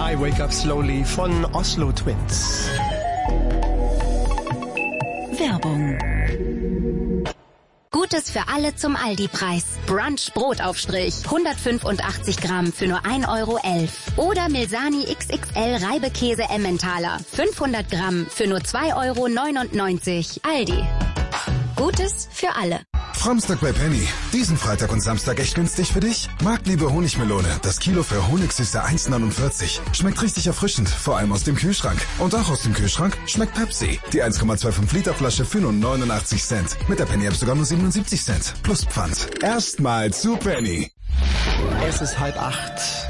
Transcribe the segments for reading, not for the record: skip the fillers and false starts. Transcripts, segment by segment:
I Wake Up Slowly von Oslo Twins. Werbung. Gutes für alle zum Aldi-Preis. Brunch Brotaufstrich. 185 Gramm für nur 1,11 €. Oder Milsani XXL Reibekäse Emmentaler. 500 Gramm für nur 2,99 €. Aldi. Gutes für alle. Framstag bei Penny. Diesen Freitag und Samstag echt günstig für dich? Marktliebe Honigmelone. Das Kilo für Honigsüße 1,49. Schmeckt richtig erfrischend, vor allem aus dem Kühlschrank. Und auch aus dem Kühlschrank schmeckt Pepsi. Die 1,25 Liter Flasche für nur 89 Cent. Mit der Penny-App sogar nur 77 Cent. Plus Pfand. Erstmal zu Penny. Es ist 7:30.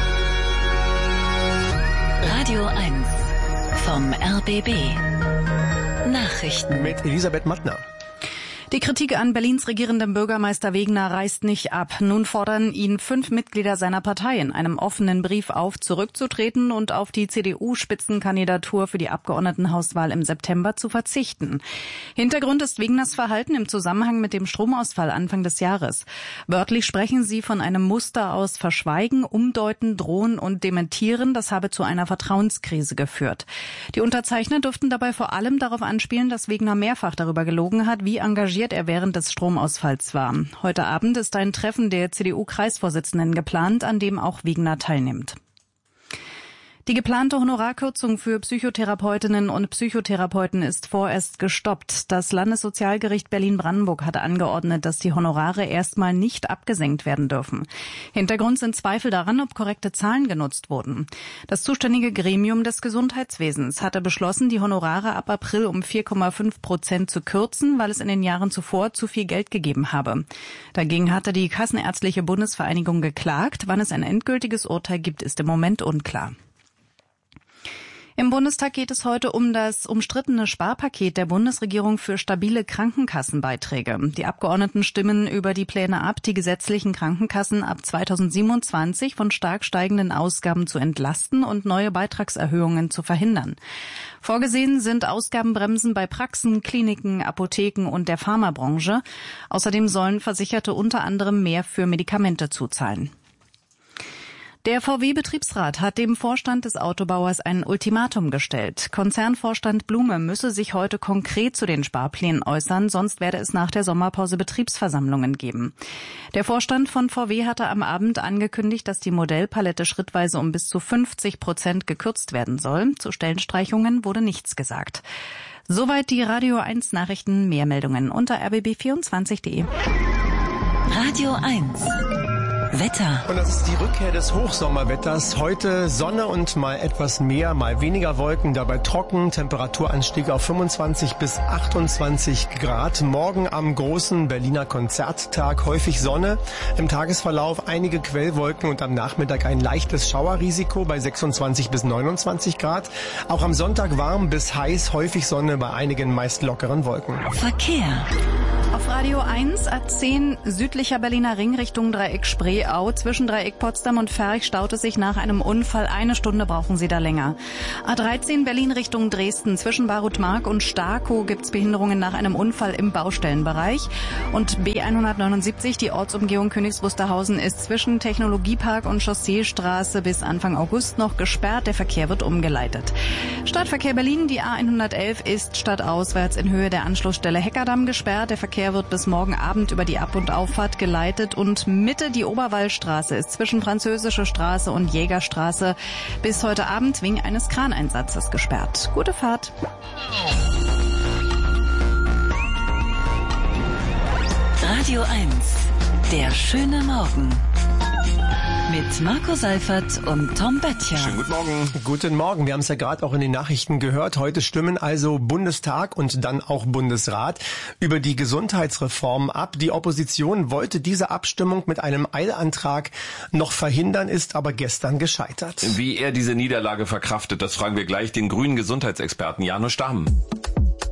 Radio 1 vom RBB. Nachrichten. Mit Elisabeth Mattner. Die Kritik an Berlins regierendem Bürgermeister Wegner reißt nicht ab. Nun fordern ihn 5 Mitglieder seiner Partei in einem offenen Brief auf, zurückzutreten und auf die CDU-Spitzenkandidatur für die Abgeordnetenhauswahl im September zu verzichten. Hintergrund ist Wegners Verhalten im Zusammenhang mit dem Stromausfall Anfang des Jahres. Wörtlich sprechen sie von einem Muster aus Verschweigen, Umdeuten, Drohen und Dementieren. Das habe zu einer Vertrauenskrise geführt. Die Unterzeichner dürften dabei vor allem darauf anspielen, dass Wegner mehrfach darüber gelogen hat, wie engagiert er während des Stromausfalls war. Heute Abend ist ein Treffen der CDU-Kreisvorsitzenden geplant, an dem auch Wegner teilnimmt. Die geplante Honorarkürzung für Psychotherapeutinnen und Psychotherapeuten ist vorerst gestoppt. Das Landessozialgericht Berlin-Brandenburg hatte angeordnet, dass die Honorare erstmal nicht abgesenkt werden dürfen. Hintergrund sind Zweifel daran, ob korrekte Zahlen genutzt wurden. Das zuständige Gremium des Gesundheitswesens hatte beschlossen, die Honorare ab April um 4,5% zu kürzen, weil es in den Jahren zuvor zu viel Geld gegeben habe. Dagegen hatte die Kassenärztliche Bundesvereinigung geklagt. Wann es ein endgültiges Urteil gibt, ist im Moment unklar. Im Bundestag geht es heute um das umstrittene Sparpaket der Bundesregierung für stabile Krankenkassenbeiträge. Die Abgeordneten stimmen über die Pläne ab, die gesetzlichen Krankenkassen ab 2027 von stark steigenden Ausgaben zu entlasten und neue Beitragserhöhungen zu verhindern. Vorgesehen sind Ausgabenbremsen bei Praxen, Kliniken, Apotheken und der Pharmabranche. Außerdem sollen Versicherte unter anderem mehr für Medikamente zuzahlen. Der VW-Betriebsrat hat dem Vorstand des Autobauers ein Ultimatum gestellt. Konzernvorstand Blume müsse sich heute konkret zu den Sparplänen äußern, sonst werde es nach der Sommerpause Betriebsversammlungen geben. Der Vorstand von VW hatte am Abend angekündigt, dass die Modellpalette schrittweise um bis zu 50% gekürzt werden soll. Zu Stellenstreichungen wurde nichts gesagt. Soweit die Radio 1 Nachrichten. Mehr Meldungen unter rbb24.de. Radio 1 Wetter. Und das ist die Rückkehr des Hochsommerwetters. Heute Sonne und mal etwas mehr, mal weniger Wolken, dabei trocken, Temperaturanstieg auf 25 bis 28 Grad. Morgen am großen Berliner Konzerttag häufig Sonne. Im Tagesverlauf einige Quellwolken und am Nachmittag ein leichtes Schauerrisiko bei 26 bis 29 Grad. Auch am Sonntag warm bis heiß, häufig Sonne bei einigen meist lockeren Wolken. Verkehr. Auf Radio 1 A10 südlicher Berliner Ring Richtung Dreieck Spreeau. Zwischen Dreieck Potsdam und Ferch staut es sich nach einem Unfall. 1 Stunde brauchen Sie da länger. A13 Berlin Richtung Dresden. Zwischen Barutmark und Starkow gibt es Behinderungen nach einem Unfall im Baustellenbereich. Und B179, die Ortsumgehung Königs Wusterhausen, ist zwischen Technologiepark und Chausseestraße bis Anfang August noch gesperrt. Der Verkehr wird umgeleitet. Stadtverkehr Berlin, die A111 ist stadtauswärts in Höhe der Anschlussstelle Heckerdamm gesperrt. Der Verkehr wird bis morgen Abend über die Ab- und Auffahrt geleitet und Mitte die Oberwallstraße ist zwischen Französische Straße und Jägerstraße bis heute Abend wegen eines Kraneinsatzes gesperrt. Gute Fahrt. Radio 1, der schöne Morgen. Mit Marco Seifert und Tom Böttcher. Schönen guten Morgen. Guten Morgen. Wir haben es ja gerade auch in den Nachrichten gehört. Heute stimmen also Bundestag und dann auch Bundesrat über die Gesundheitsreform ab. Die Opposition wollte diese Abstimmung mit einem Eilantrag noch verhindern, ist aber gestern gescheitert. Wie er diese Niederlage verkraftet, das fragen wir gleich den grünen Gesundheitsexperten Janusz Stamm.